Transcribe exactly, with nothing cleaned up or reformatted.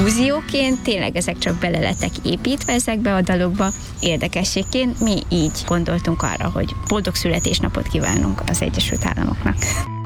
fúzióként, tényleg ezek csak bele lettek építve ezekbe a dalokba. Érdekességként mi így gondoltunk arra, hogy boldog születésnapot kívánunk az Egyesült Államoknak.